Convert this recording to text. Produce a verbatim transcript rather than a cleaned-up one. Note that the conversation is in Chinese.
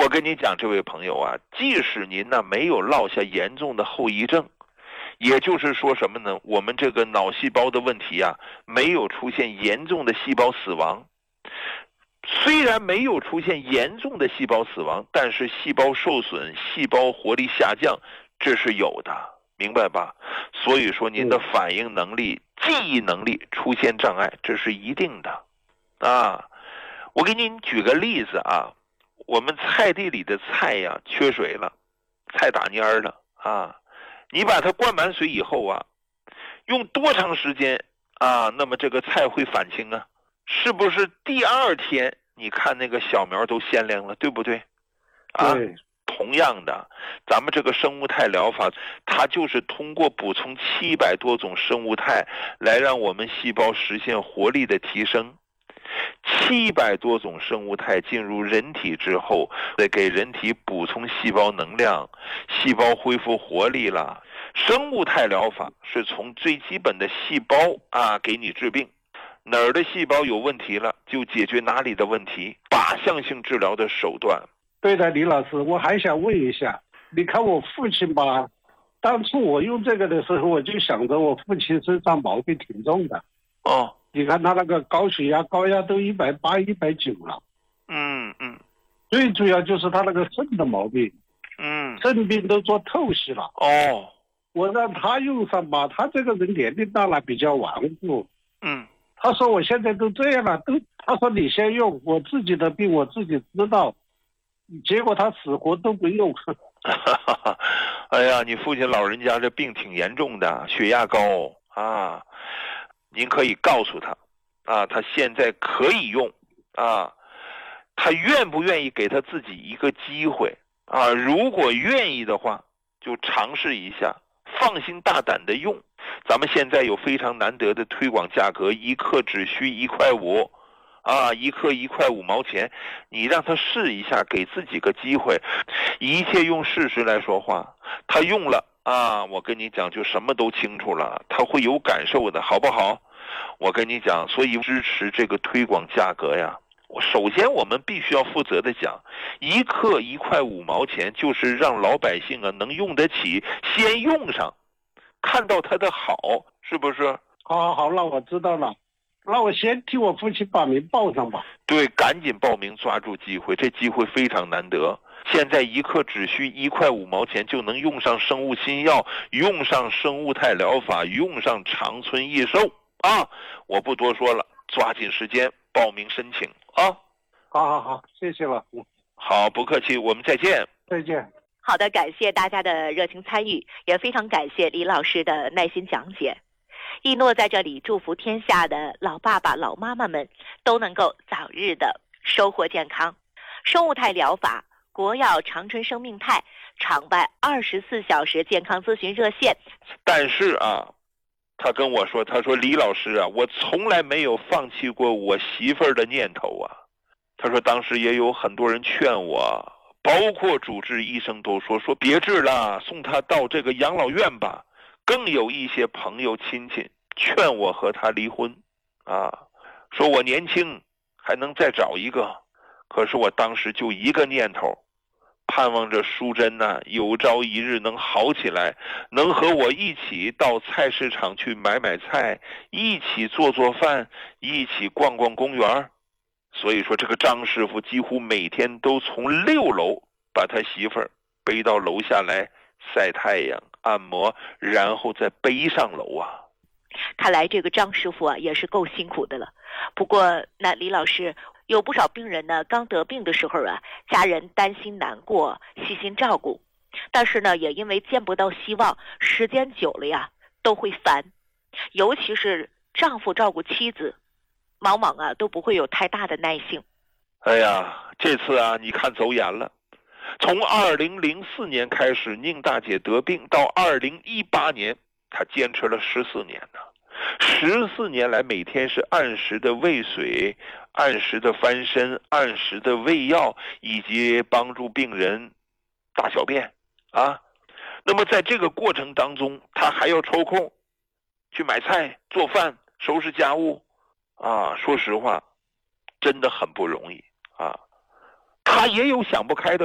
我跟你讲，这位朋友啊，即使您呢没有落下严重的后遗症，也就是说什么呢？我们这个脑细胞的问题啊，没有出现严重的细胞死亡。虽然没有出现严重的细胞死亡，但是细胞受损、细胞活力下降，这是有的，明白吧？所以说您的反应能力、记忆能力出现障碍，这是一定的啊。我给您举个例子啊，我们菜地里的菜呀缺水了，菜打蔫了啊，你把它灌满水以后啊，用多长时间啊，那么这个菜会返青啊？是不是第二天你看那个小苗都鲜亮了，对不对？啊， 对。 同样的，咱们这个生物态疗法，它就是通过补充七百多种生物态，来让我们细胞实现活力的提升。七百多种生物态进入人体之后，再给人体补充细胞能量，细胞恢复活力了。生物态疗法是从最基本的细胞啊给你治病。哪儿的细胞有问题了，就解决哪里的问题，靶向性治疗的手段。 对的，李老师，我还想问一下，你看我父亲吧，当初我用这个的时候，我就想着我父亲身上毛病挺重的。 哦， 你看他那个高血压、高压都一百八、一百九了。 嗯嗯。 最主要就是他那个肾的毛病。 嗯。 肾病都做透析了。 哦。 我让他用上吧，他这个人年龄大了，比较顽固。 嗯。 他说我现在都这样了，都他说你先用，我自己的病我自己知道，结果他死活都不用。 哎呀，你父亲老人家这病挺严重的，血压高啊，您可以告诉他啊，他现在可以用啊，他愿不愿意给他自己一个机会啊？如果愿意的话，就尝试一下，放心大胆的用。咱们现在有非常难得的推广价格，一克只需一块五，啊，一克一块五毛钱，你让他试一下，给自己个机会，一切用事实来说话。他用了啊，我跟你讲，就什么都清楚了，他会有感受的，好不好？我跟你讲，所以支持这个推广价格呀。我首先我们必须要负责的讲，一克一块五毛钱，就是让老百姓啊能用得起，先用上。看到他的好，是不是？ 好好好，那我知道了。那我先替我父亲把名报上吧。 对，赶紧报名，抓住机会，这机会非常难得。现在一克只需一块五毛钱就能用上生物新药，用上生物态疗法，用上长春益寿啊！我不多说了，抓紧时间报名申请啊！ 好好好，谢谢了。 好，不客气，我们再见。 再见。 好的，感谢大家的热情参与，也非常感谢李老师的耐心讲解。一诺在这里祝福天下的老爸爸老妈妈们都能够早日的收获健康。生物态疗法、国药长春生命态场外二十四小时健康咨询热线。 但是啊，他跟我说，他说李老师啊，我从来没有放弃过我媳妇儿的念头啊。他说当时也有很多人劝我，包括主治医生都说说别治了，送他到这个养老院吧。更有一些朋友亲戚劝我和他离婚啊，说我年轻还能再找一个。可是我当时就一个念头，盼望着淑珍呢、啊、有朝一日能好起来，能和我一起到菜市场去买买菜，一起做做饭，一起逛逛公园。所以说这个张师傅几乎每天都从六楼把他媳妇儿背到楼下来晒太阳按摩，然后再背上楼啊。 看来这个张师傅啊也是够辛苦的了。不过那李老师，有不少病人呢刚得病的时候啊，家人担心难过，细心照顾，但是呢也因为见不到希望，时间久了呀都会烦。尤其是丈夫照顾妻子，往往啊都不会有太大的耐性。 哎呀，这次啊你看走眼了。从二零零四年开始宁大姐得病，到二零一八年她坚持了十四年呢。十四年来每天是按时的喂水，按时的翻身，按时的喂药，以及帮助病人大小便啊。那么在这个过程当中，她还要抽空去买菜做饭收拾家务啊。说实话真的很不容易啊。她也有想不开的